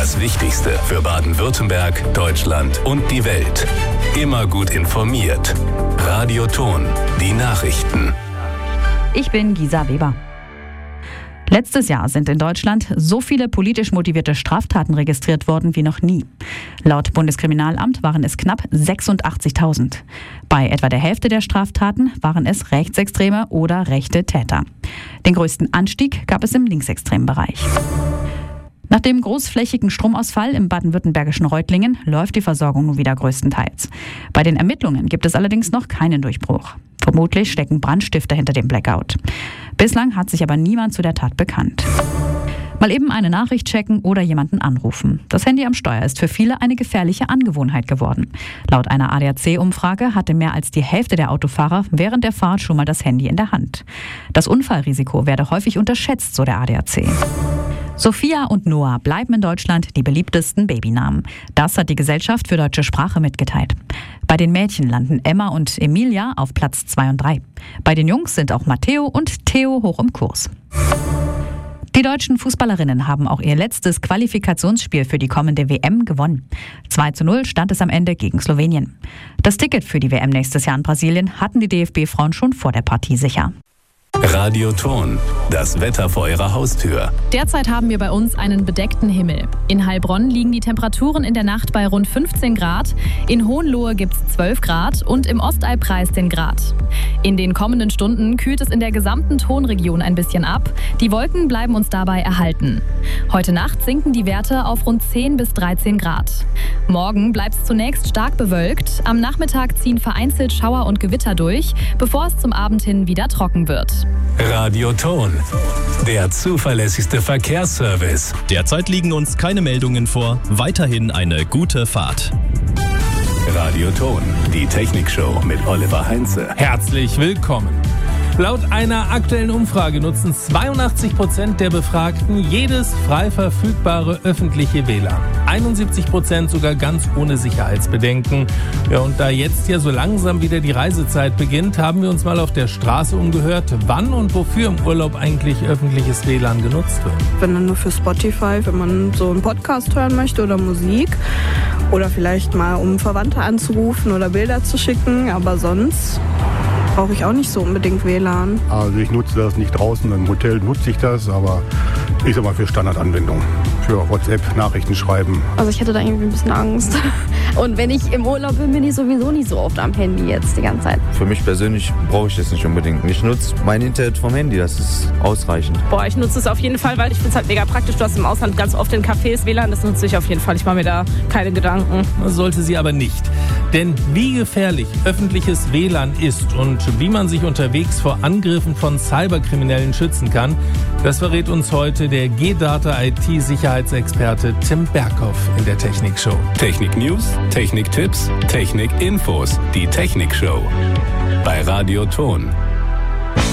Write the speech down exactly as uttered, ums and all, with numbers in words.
Das Wichtigste für Baden-Württemberg, Deutschland und die Welt. Immer gut informiert. Radio Ton, die Nachrichten. Ich bin Gisa Weber. Letztes Jahr sind in Deutschland so viele politisch motivierte Straftaten registriert worden wie noch nie. Laut Bundeskriminalamt waren es knapp sechsundachtzigtausend. Bei etwa der Hälfte der Straftaten waren es rechtsextreme oder rechte Täter. Den größten Anstieg gab es im linksextremen Bereich. Nach dem großflächigen Stromausfall im baden-württembergischen Reutlingen läuft die Versorgung nun wieder größtenteils. Bei den Ermittlungen gibt es allerdings noch keinen Durchbruch. Vermutlich stecken Brandstifter hinter dem Blackout. Bislang hat sich aber niemand zu der Tat bekannt. Mal eben eine Nachricht checken oder jemanden anrufen. Das Handy am Steuer ist für viele eine gefährliche Angewohnheit geworden. Laut einer A D A C-Umfrage hatte mehr als die Hälfte der Autofahrer während der Fahrt schon mal das Handy in der Hand. Das Unfallrisiko werde häufig unterschätzt, so der A D A C. Sophia und Noah bleiben in Deutschland die beliebtesten Babynamen. Das hat die Gesellschaft für deutsche Sprache mitgeteilt. Bei den Mädchen landen Emma und Emilia auf Platz zwei und drei. Bei den Jungs sind auch Matteo und Theo hoch im Kurs. Die deutschen Fußballerinnen haben auch ihr letztes Qualifikationsspiel für die kommende W M gewonnen. zwei zu null stand es am Ende gegen Slowenien. Das Ticket für die W M nächstes Jahr in Brasilien hatten die D F B-Frauen schon vor der Partie sicher. Radio Ton, das Wetter vor Ihrer Haustür. Derzeit haben wir bei uns einen bedeckten Himmel. In Heilbronn liegen die Temperaturen in der Nacht bei rund fünfzehn Grad, in Hohenlohe gibt es zwölf Grad und im Ostallpreis zehn Grad. In den kommenden Stunden kühlt es in der gesamten Tonregion ein bisschen ab. Die Wolken bleiben uns dabei erhalten. Heute Nacht sinken die Werte auf rund zehn bis dreizehn Grad. Morgen bleibt es zunächst stark bewölkt. Am Nachmittag ziehen vereinzelt Schauer und Gewitter durch, bevor es zum Abend hin wieder trocken wird. Radio Ton, der zuverlässigste Verkehrsservice. Derzeit liegen uns keine Meldungen vor. Weiterhin eine gute Fahrt. Radio Ton, die Technikshow mit Oliver Heinze. Herzlich willkommen. Laut einer aktuellen Umfrage nutzen zweiundachtzig Prozent der Befragten jedes frei verfügbare öffentliche W L A N. einundsiebzig Prozent sogar ganz ohne Sicherheitsbedenken. Ja, und da jetzt ja so langsam wieder die Reisezeit beginnt, haben wir uns mal auf der Straße umgehört, wann und wofür im Urlaub eigentlich öffentliches W L A N genutzt wird. Wenn dann nur für Spotify, wenn man so einen Podcast hören möchte oder Musik. Oder vielleicht mal, um Verwandte anzurufen oder Bilder zu schicken. Aber sonst brauche ich auch nicht so unbedingt W L A N. Also ich nutze das nicht draußen, im Hotel nutze ich das, aber ich sag mal für Standardanwendungen, für WhatsApp, Nachrichten schreiben. Also ich hätte da irgendwie ein bisschen Angst. Und wenn ich im Urlaub bin, bin ich sowieso nicht so oft am Handy jetzt die ganze Zeit. Für mich persönlich brauche ich das nicht unbedingt. Ich nutze mein Internet vom Handy, das ist ausreichend. Boah, ich nutze es auf jeden Fall, weil ich finde es halt mega praktisch. Du hast im Ausland ganz oft in Cafés W L A N, das nutze ich auf jeden Fall. Ich mache mir da keine Gedanken. Das sollte sie aber nicht. Denn wie gefährlich öffentliches W L A N ist und wie man sich unterwegs vor Angriffen von Cyberkriminellen schützen kann, das verrät uns heute der G-Data I T-Sicherheitsexperte Tim Berghoff in der Technikshow. Technik-News, Technik-Tipps, Technik-Infos, die Technikshow bei Radio Ton.